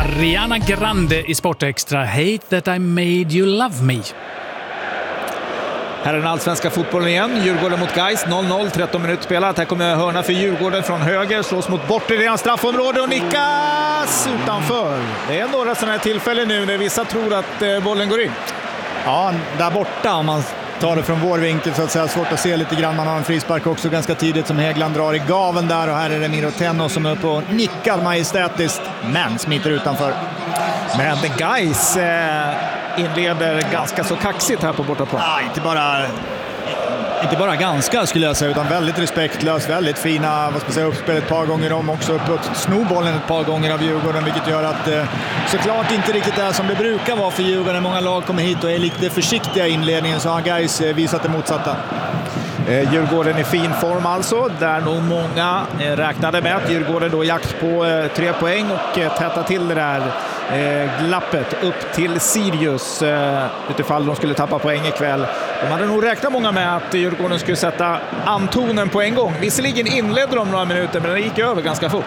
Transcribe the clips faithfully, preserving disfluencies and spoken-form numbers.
Ariana Grande i Sportextra. Hate that I made you love me. Här är den allsvenska fotbollen igen. Djurgården mot Gais. noll noll, tretton minuter spelat. Här kommer hörna för Djurgården från höger. Slås mot bort i redan straffområde och nickas utanför. Det är några sådana här tillfällen nu när vissa tror att eh, bollen går in. Ja, där borta om man tar det från vår vinkel så att säga. Svårt att se lite grann. Man har en frispark också ganska tidigt som Hägland drar i gaven där. Och här är det Miro Tenno som är uppe och nickar majestätiskt men smiter utanför. Men Gais eh, inleder ganska så kaxigt här på bortaplan. Ja, inte bara... Inte bara ganska skulle jag säga, utan väldigt respektlös, väldigt fina, vad ska jag säga, uppspel ett par gånger om, också uppåt snowbollen ett par gånger av Djurgården, vilket gör att eh, såklart inte riktigt är som det brukar vara för Djurgården. Många lag kommer hit och är lite försiktiga i inledningen, så har Gais eh, visat det motsatta. Eh, Djurgården i fin form alltså, där nog många eh, räknade med att Djurgården då jakt på eh, tre poäng och eh, täta till det där eh, glappet upp till Sirius eh, utifall de skulle tappa poäng ikväll. De hade nog räknat många med att Djurgården skulle sätta antonen på en gång. Visserligen inledde de några minuter, men det gick över ganska fort.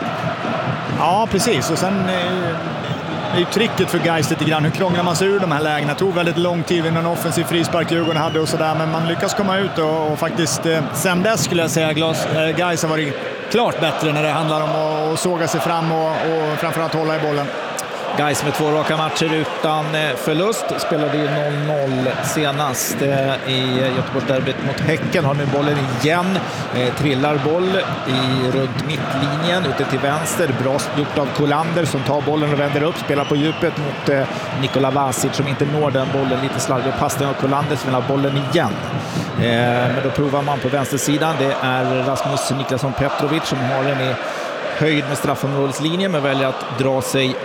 Ja, precis. Och sen eh, är ju tricket för Gais lite grann. Hur krånglar man sig ur de här lägena? Det tog väldigt lång tid innan en offensiv frispark Djurgården hade och sådär. Men man lyckas komma ut och, och faktiskt eh, sen dess skulle jag säga Glas, eh, Gais har varit klart bättre när det handlar om att, att såga sig fram och, och framförallt hålla i bollen. Gais med två raka matcher utan förlust, spelade ju noll noll senast i Göteborgsderbyt mot Häcken, har nu bollen igen, trillar boll i runt mittlinjen ute till vänster, bra gjort av Kolander som tar bollen och vänder upp, spelar på djupet mot Nikola Vasic som inte når den bollen, lite slarvig passning av Kolander som vill ha bollen igen. Men då provar man på vänstersidan, det är Rasmus Niklasson Petrovic som har den i höjd med straffområdeslinjen men väljer att dra sig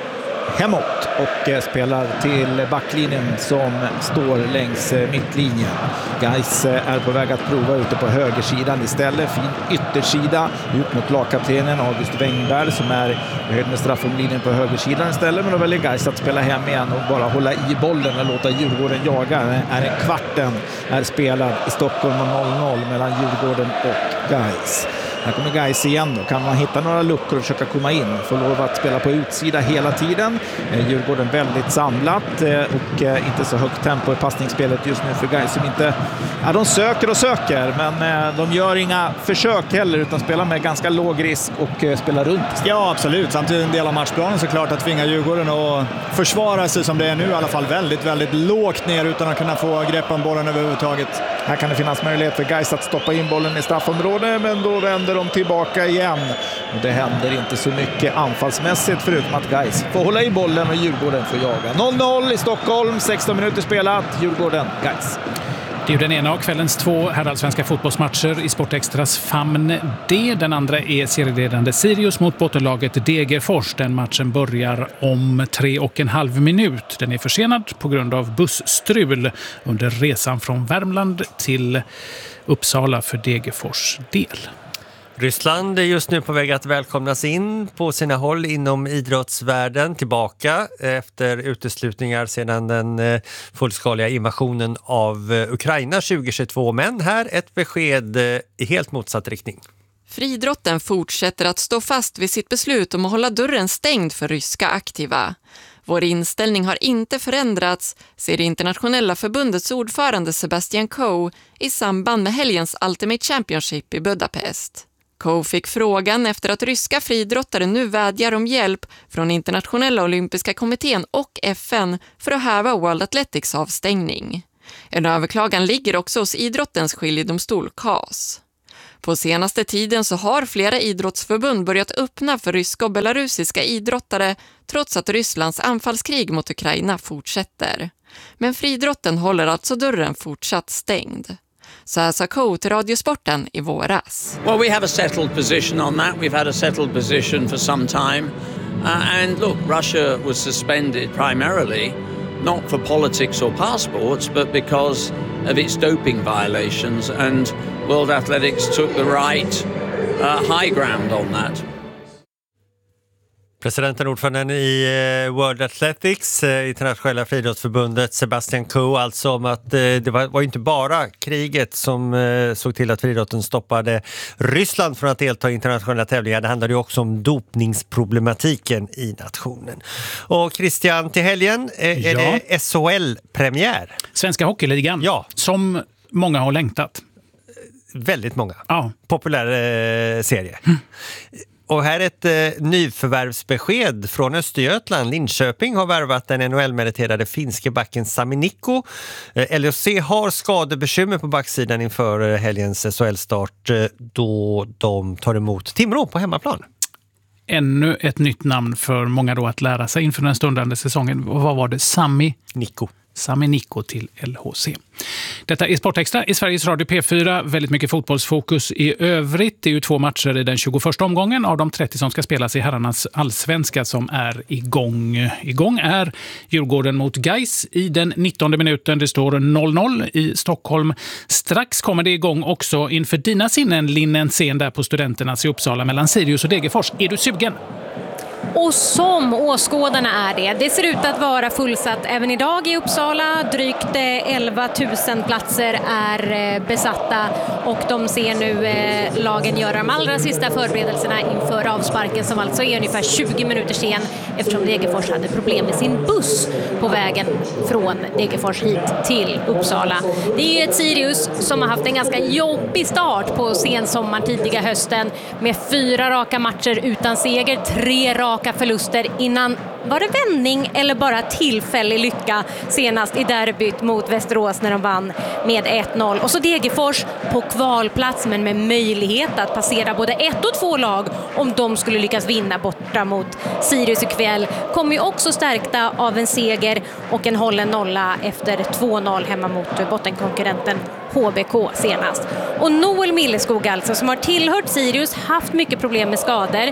hemåt och spelar till backlinjen som står längs mittlinjen. Gais är på väg att prova ute på högersidan istället. Fin yttersida ut mot lagkaptenen August Wengberg som är höjd med straffomlinjen på högersidan istället. Men då väljer Gais att spela hem igen och bara hålla i bollen och låta Djurgården jaga. Är en kvarten är spelad i Stockholm noll noll mellan Djurgården och Gais. Här kommer Gais igen då. Kan man hitta några luckor och försöka komma in. Får lov att spela på utsida hela tiden. Djurgården väldigt samlat och inte så högt tempo i passningsspelet just nu för Gais som inte... Ja, de söker och söker men de gör inga försök heller utan spelar med ganska låg risk och spelar runt. Ja, absolut. Samtidigt en del av matchplanen såklart att tvinga Djurgården och försvara sig som det är nu i alla fall väldigt, väldigt lågt ner utan att kunna få grepp om bollen överhuvudtaget. Här kan det finnas möjlighet för Gais att stoppa in bollen i straffområdet men då vänder de tillbaka igen. Och det händer inte så mycket anfallsmässigt förutom att Gais får hålla i bollen och Djurgården får jaga. noll noll i Stockholm, sexton minuter spelat, Djurgården, Gais. Det är ju den ena av kvällens två herrallsvenska fotbollsmatcher i Sportextras famn D. Den andra är serieledande Sirius mot bottenlaget Degerfors. Den matchen börjar om tre och en halv minut. Den är försenad på grund av bussstrul under resan från Värmland till Uppsala för Degerfors del. Ryssland är just nu på väg att välkomnas in på sina håll inom idrottsvärlden tillbaka efter uteslutningar sedan den fullskaliga invasionen av Ukraina tjugohundratjugotvå. Men här ett besked i helt motsatt riktning. Friidrotten fortsätter att stå fast vid sitt beslut om att hålla dörren stängd för ryska aktiva. Vår inställning har inte förändrats, säger det internationella förbundets ordförande Sebastian Coe i samband med helgens Ultimate Championship i Budapest. Coe fick frågan efter att ryska friidrottare nu vädjar om hjälp från Internationella olympiska kommittén och F N för att häva World Athletics avstängning. En överklagan ligger också hos idrottens skiljedomstol C A S. På senaste tiden så har flera idrottsförbund börjat öppna för ryska och belarusiska idrottare trots att Rysslands anfallskrig mot Ukraina fortsätter. Men friidrotten håller alltså dörren fortsatt stängd. Så här sa Coe till Radiosporten i våras. Well, we have a settled position on that. We've had a settled position for some time. Uh, and look, Russia was suspended primarily not for politics or passports, but because of its doping violations. And World Athletics took the right uh, high ground on that. Presidenten och ordföranden i World Athletics, internationella friidrottsförbundet, Sebastian Coe, alltså om att det var, var inte bara kriget som såg till att friidrotten stoppade Ryssland från att delta i internationella tävlingar. Det handlade ju också om dopningsproblematiken i nationen. Och Christian, till helgen är ja. det S H L-premiär. Svenska hockeyligan, ja. som många har längtat. Väldigt många. Ja. Populär eh, serie. Mm. Och här är ett eh, nyförvärvsbesked från Östergötland. Linköping har värvat den N H L-meriterade finske backen Sami Niku. Eh, L H C har skadebekymmer på backsidan inför eh, helgens S H L-start eh, då de tar emot Timrå på hemmaplan. Ännu ett nytt namn för många då att lära sig inför den stundande säsongen. Och vad var det? Sami Niku. Sami Niku till L H C. Detta är Sportextra i Sveriges Radio P fyra. Väldigt mycket fotbollsfokus i övrigt. Det är ju två matcher i den tjugoförsta omgången av de trettio som ska spelas i herrarnas allsvenska som är igång. Igång är Djurgården mot Gais i den nittonde minuten. Det står noll noll i Stockholm. Strax kommer det igång också inför dina sinnen, Linn, en scen där på Studenternas i Uppsala mellan Sirius och Degerfors. Är du sugen? Och som åskådarna är det. Det ser ut att vara fullsatt även idag i Uppsala. Drygt elva tusen platser är besatta och de ser nu eh, lagen göra de allra sista förberedelserna inför avsparken som alltså är ungefär tjugo minuter sen eftersom Degerfors hade problem med sin buss på vägen från Degerfors hit till Uppsala. Det är ju ett Sirius som har haft en ganska jobbig start på sensommaren tidiga hösten med fyra raka matcher utan seger, tre raka förluster innan. Var det vändning eller bara tillfällig lycka senast i derbyt mot Västerås när de vann med ett noll. Och så Degerfors på kvalplats men med möjlighet att passera både ett och två lag om de skulle lyckas vinna borta mot Sirius ikväll. Kommer ju också stärkta av en seger och en hållen nolla efter två noll hemma mot bottenkonkurrenten H B K senast. Och Noel Milleskog alltså som har tillhört Sirius, haft mycket problem med skador.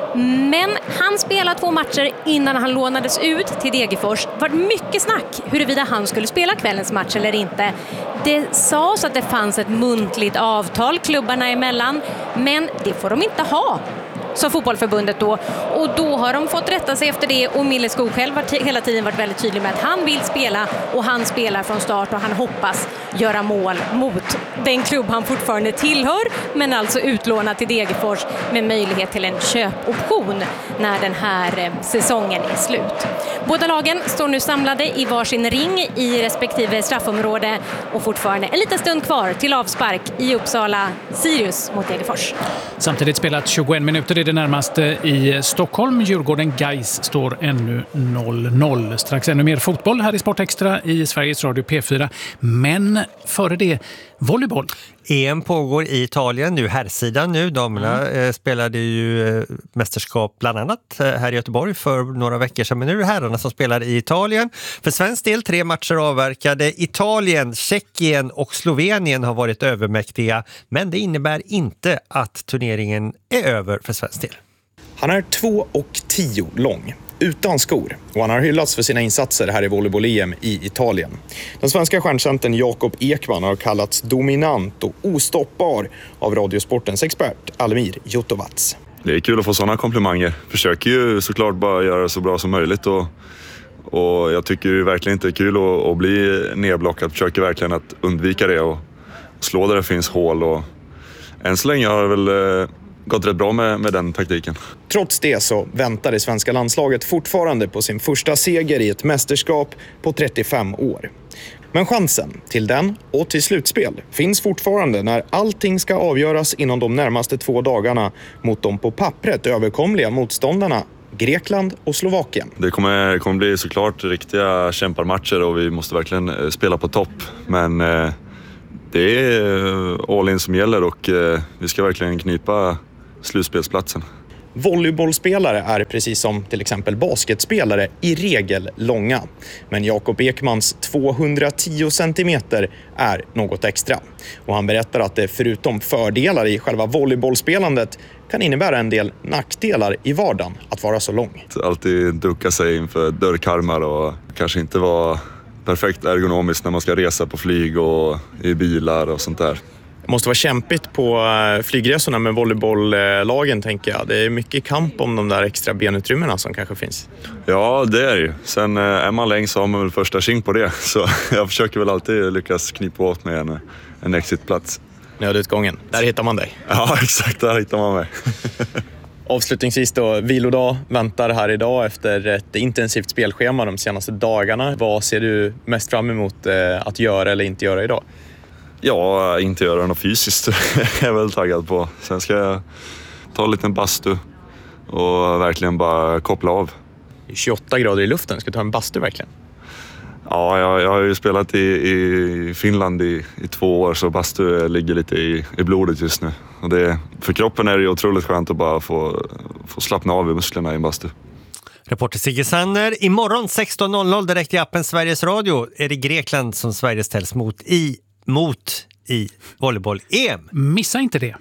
Men han spelade två matcher innan han lånades ut till Degerfors. Det var mycket snack huruvida han skulle spela kvällens match eller inte. Det sades att det fanns ett muntligt avtal klubbarna emellan, men det får de inte ha, sa fotbollförbundet då. Och då har de fått rätta sig efter det och Milleskog själv har t- hela tiden varit väldigt tydlig med att han vill spela och han spelar från start och han hoppas göra mål mot den klubb han fortfarande tillhör men alltså utlånad till Degerfors med möjlighet till en köpoption när den här säsongen är slut. Båda lagen står nu samlade i varsin ring i respektive straffområde och fortfarande en liten stund kvar till avspark i Uppsala, Sirius mot Degerfors. Samtidigt spelat tjugoen minuter är det närmaste i Stockholm. Djurgården Gais står ännu noll noll. Strax ännu mer fotboll här i Sportextra i Sveriges Radio P fyra. Men före det, volleyboll. E M pågår i Italien nu, herrsidan nu. Damerna mm. eh, spelade ju eh, mästerskap bland annat eh, här i Göteborg för några veckor sedan. Men nu är det herrarna som spelar i Italien. För svensk del tre matcher avverkade. Italien, Tjeckien och Slovenien har varit övermäktiga. Men det innebär inte att turneringen är över för svensk del. Han är två och tio lång, utan skor, och han har hyllats för sina insatser här i volleyboll-E M i Italien. Den svenska stjärncentern Jakob Ekman har kallats dominant och ostoppbar av Radiosportens expert Almir Jutovac. Det är kul att få sådana komplimanger. Försöker ju såklart bara göra det så bra som möjligt och, och jag tycker ju verkligen inte det är kul att, att bli nedblockad. Försöker verkligen att undvika det och slå där det finns hål och än så länge har det väl gått rätt bra med, med den taktiken. Trots det så väntar det svenska landslaget fortfarande på sin första seger i ett mästerskap på trettiofem år. Men chansen till den och till slutspel finns fortfarande när allting ska avgöras inom de närmaste två dagarna mot de på pappret överkomliga motståndarna Grekland och Slovakien. Det kommer, kommer bli såklart riktiga kämparmatcher och vi måste verkligen spela på topp. Men eh, det är all in som gäller och eh, vi ska verkligen knipa slutspelsplatsen. Volleybollspelare är precis som till exempel basketspelare i regel långa. Men Jakob Ekmans tvåhundratio centimeter är något extra. Och han berättar att det förutom fördelar i själva volleybollspelandet kan innebära en del nackdelar i vardagen att vara så lång. Alltid ducka sig inför dörrkarmar och kanske inte vara perfekt ergonomiskt när man ska resa på flyg och i bilar och sånt där. Det måste vara kämpigt på flygresorna med volleybolllagen, tänker jag. Det är mycket kamp om de där extra benutrymmena som kanske finns. Ja, det är det ju. Sen är man längst så har man väl första king på det. Så jag försöker väl alltid lyckas knipa åt med en, en exitplats. Nödutgången, där hittar man dig. Ja, exakt, där hittar man mig. Avslutningsvis då, vilodag väntar här idag efter ett intensivt spelschema de senaste dagarna. Vad ser du mest fram emot eh, att göra eller inte göra idag? Ja, inte göra något fysiskt jag är väl taggad på. Sen ska jag ta en liten bastu och verkligen bara koppla av. tjugoåtta grader i luften, ska du ta en bastu verkligen? Ja, jag, jag har ju spelat i, i Finland i, i två år, så bastu ligger lite i, i blodet just nu. Och det, för kroppen är det ju otroligt skönt att bara få, få slappna av i musklerna i en bastu. Reporter Sigge Sanner. Imorgon sexton noll noll direkt i appen Sveriges Radio är det Grekland som Sverige ställs mot i, mot i volleyboll-E M. Missa inte det.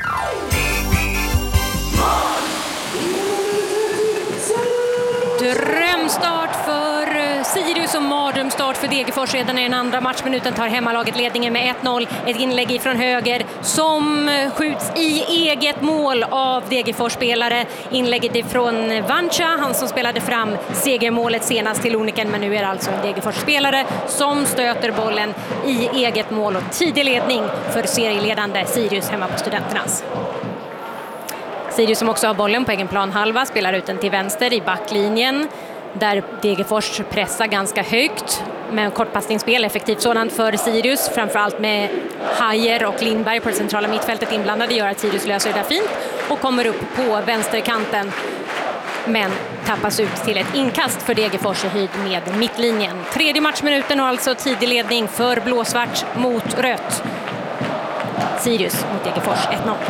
Drömstart för Sirius och mardrömstart för Degerfors. Redan i den andra matchminuten tar hemmalaget ledningen med ett noll. Ett inlägg från höger som skjuts i eget mål av Degerfors-spelare. Inlägget ifrån Vancha, han som spelade fram segermålet senast till Oniken, men nu är det alltså en Degerfors-spelare som stöter bollen i eget mål och tidig ledning för serieledande Sirius hemma på Studenternas. Sirius som också har bollen på egen planhalva spelar ut den till vänster i backlinjen där Degerfors pressar ganska högt med kortpassningsspel, effektivt sådant för Sirius, framförallt med Hajer och Lindberg på det centrala mittfältet inblandade, gör att Sirius löser det där fint och kommer upp på vänsterkanten, men tappas ut till ett inkast för Degerfors i höjd med mittlinjen. Tredje matchminuten och alltså tidig ledning för blåsvart mot rött. Sirius mot Degerfors ett noll.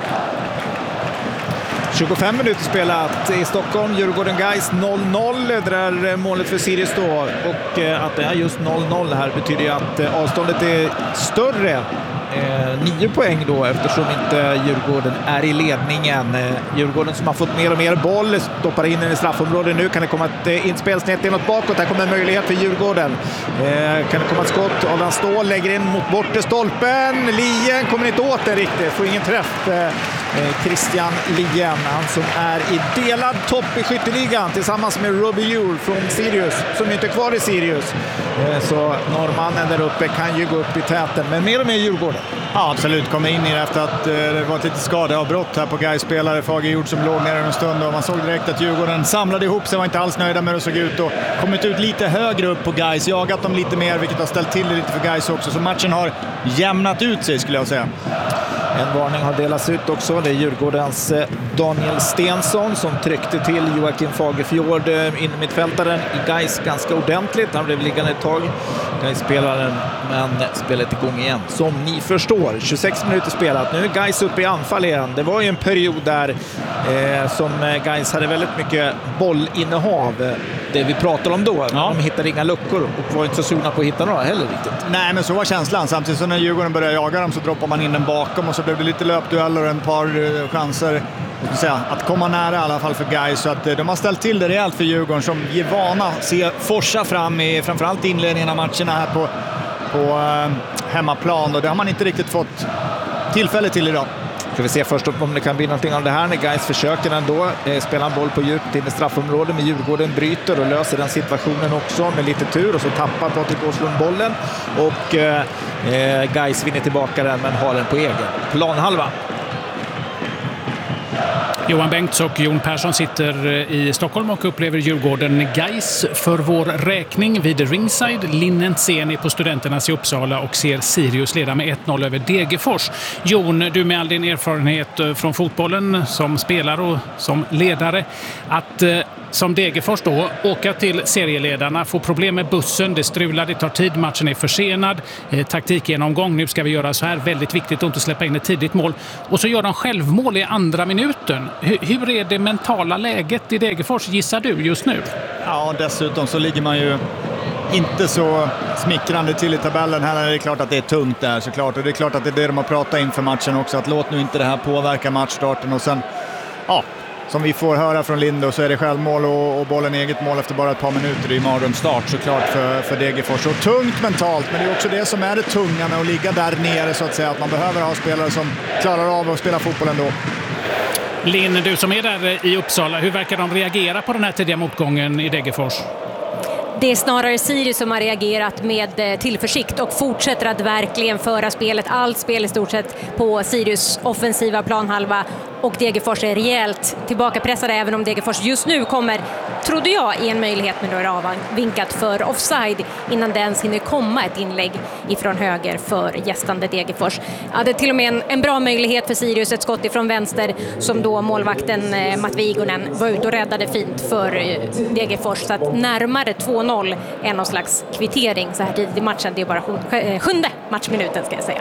tjugofem minuter spelat i Stockholm. Djurgården-Gais noll noll. Det där målet för Sirius då. Och att det är just noll noll här betyder ju att avståndet är större. Eh, nio poäng då, eftersom inte Djurgården är i ledningen. Eh, Djurgården som har fått mer och mer boll stoppar in den i straffområdet. Nu kan det komma ett eh, inspel snett inåt bakåt. Här kommer en möjlighet för Djurgården. Eh, kan det komma ett skott? Adam Ståhl lägger in mot bortre stolpen. Lien kommer inte åt den riktigt. Får ingen träff. Eh, Christian Lien, han som är i delad topp i skytteligan tillsammans med Robbie Ure från Sirius, som inte är kvar i Sirius. Eh, så norrmannen där uppe kan ju gå upp i täten, men mer och mer Djurgården. Ja, absolut. Kommer in i det efter att eh, det var ett litet skadeavbrott här på Gais-spelare. Fager Jord som låg ner en stund och man såg direkt att Djurgården samlade ihop sig, var inte alls nöjda med hur det såg ut och kommit ut lite högre upp på Gais, jagat dem lite mer, vilket har ställt till det lite för Gais också. Så matchen har jämnat ut sig, skulle jag säga. En varning har delats ut också. Det är Djurgårdens Daniel Stensson som tryckte till Joakim Fagerfjord in i mittfältaren i Gais ganska ordentligt. Han blev liggande ett tag. Gais-spelaren, men spelet igång igen. Som ni förstår, tjugosex minuter spelat. Nu är Gais uppe i anfall igen. Det var ju en period där eh, som Gais hade väldigt mycket bollinnehav. Det vi pratade om då. Ja. De hittade inga luckor och var inte så sugna på att hitta några heller riktigt. Nej, men så var känslan. Samtidigt som när Djurgården började jaga dem så droppar man in den bakom och så blev det lite löpdueller och en par uh, chanser säga, att komma nära i alla fall för Gais. Så att uh, de har ställt till det rejält för Djurgården som ger vana se forsa fram i framförallt inledningen av matcherna här på, på uh, hemmaplan, och det har man inte riktigt fått tillfälle till idag. Ska vi se först om det kan bli någonting av det här när Gais försöker ändå eh, spela en boll på djupt in i straffområdet, med Djurgården bryter och löser den situationen också med lite tur, och så tappar Patrik Åslund bollen och eh, Gais vinner tillbaka den men har den på egen planhalva. Johan Bengts och Jon Persson sitter i Stockholm och upplever Djurgården Gais för vår räkning vid ringside. Linnen Seni på Studenternas i Uppsala och ser Sirius leda med ett noll över Degerfors. Jon, du med all din erfarenhet från fotbollen som spelare och som ledare, att som Degerfors då åka till serieledarna, få problem med bussen, det strular, det tar tid, matchen är försenad, eh, taktikgenomgång, nu ska vi göra så här, väldigt viktigt att inte släppa in ett tidigt mål, och så gör de självmål i andra minuten. H- hur är det mentala läget i Degerfors, gissar du, just nu? Ja, dessutom så ligger man ju inte så smickrande till i tabellen. Här är det klart att det är tungt där såklart, och det är klart att det är det de har pratat inför matchen också, att låt nu inte det här påverka matchstarten. Och sen, ja, som vi får höra från Lindo så är det självmål och, och bollen eget mål efter bara ett par minuter. Det är mardrömsstart såklart för, för Degerfors. Och tungt mentalt, men det är också det som är det tunga med att ligga där nere så att säga. Att man behöver ha spelare som klarar av att spela fotboll ändå. Linn, du som är där i Uppsala, hur verkar de reagera på den här tidiga motgången i Degerfors? Det är snarare Sirius som har reagerat med tillförsikt och fortsätter att verkligen föra spelet. Allt spel i stort sett på Sirius offensiva planhalva. Och Degerfors är rejält tillbakapressade, även om Degerfors just nu kommer, trodde jag, i en möjlighet, men då är det avvinkat för offside innan det ens hinner komma ett inlägg ifrån höger för gästande Degerfors. Ja, det är till och med en, en bra möjlighet för Sirius, ett skott ifrån vänster som då målvakten eh, Matt Vigonen var ute och räddade fint för eh, Degerfors. Så att närmare två noll är någon slags kvittering så här tidigt i matchen. Det är bara sjunde, sjunde matchminuten ska jag säga.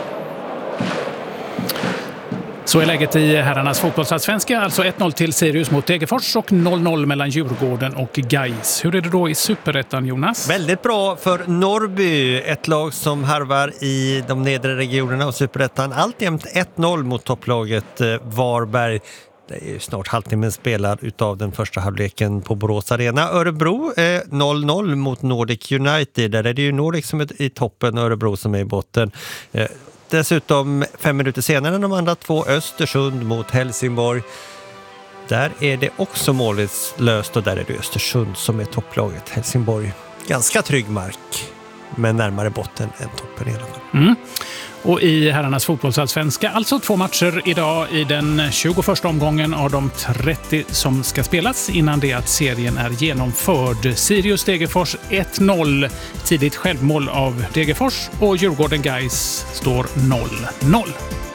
Så är läget i herrarnas fotbollsallsvenska, alltså ett noll till Sirius mot Degerfors och noll noll mellan Djurgården och Gais. Hur är det då i Superettan, Jonas? Väldigt bra för Norrby, ett lag som harvar i de nedre regionerna och Superettan. Alltjämt ett noll mot topplaget Varberg. Det är ju snart halvtimmen spelad utav den första halvleken på Borås Arena. Örebro är noll noll mot Nordic United. Där är det ju Nordic som är i toppen och Örebro som är i botten. Dessutom fem minuter senare än de andra två, Östersund mot Helsingborg. Där är det också mållöst och där är det Östersund som är topplaget. Helsingborg, ganska trygg mark, men närmare botten än toppen i alla fall. Mm. Och i herrarnas fotbollsallsvenska, alltså två matcher idag i den tjugoförsta omgången av de trettio som ska spelas innan det att serien är genomförd. Sirius Degerfors ett noll, tidigt självmål av Degerfors och Djurgården Gais står noll noll.